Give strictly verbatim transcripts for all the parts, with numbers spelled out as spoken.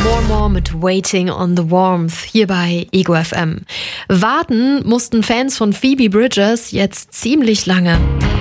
More More mit Waiting on the Warmth hier bei Ego F M. Warten mussten Fans von Phoebe Bridgers jetzt ziemlich lange.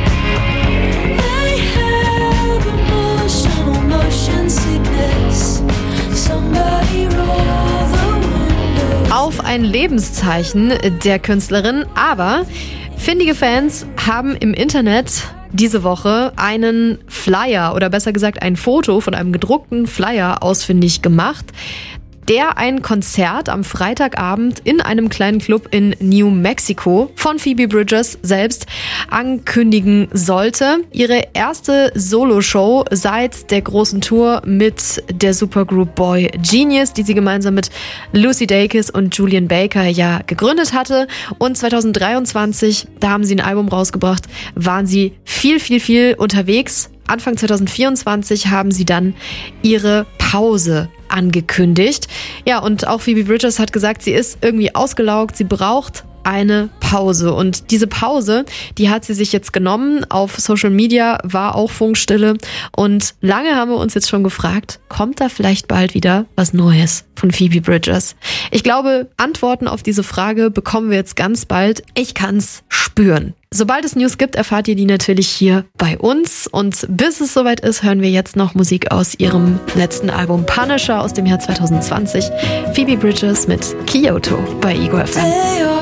Auf ein Lebenszeichen der Künstlerin, aber findige Fans haben im Internet diese Woche einen Flyer oder besser gesagt ein Foto von einem gedruckten Flyer ausfindig gemacht, der ein Konzert am Freitagabend in einem kleinen Club in New Mexico von Phoebe Bridgers selbst ankündigen sollte. Ihre erste Soloshow seit der großen Tour mit der Supergroup Boy Genius, die sie gemeinsam mit Lucy Dacus und Julian Baker ja gegründet hatte. Und zwanzig dreiundzwanzig, da haben sie ein Album rausgebracht, waren sie viel, viel, viel unterwegs. Anfang zwanzig vierundzwanzig haben sie dann ihre Pause angekündigt. Ja, und auch Phoebe Bridgers hat gesagt, sie ist irgendwie ausgelaugt, sie braucht eine Pause. Und diese Pause, die hat sie sich jetzt genommen. Auf Social Media war auch Funkstille. Und lange haben wir uns jetzt schon gefragt, kommt da vielleicht bald wieder was Neues von Phoebe Bridgers? Ich glaube, Antworten auf diese Frage bekommen wir jetzt ganz bald. Ich kann's spüren. Sobald es News gibt, erfahrt ihr die natürlich hier bei uns. Und bis es soweit ist, hören wir jetzt noch Musik aus ihrem letzten Album Punisher aus dem Jahr zwanzig zwanzig. Phoebe Bridgers mit Kyoto bei Ego F M.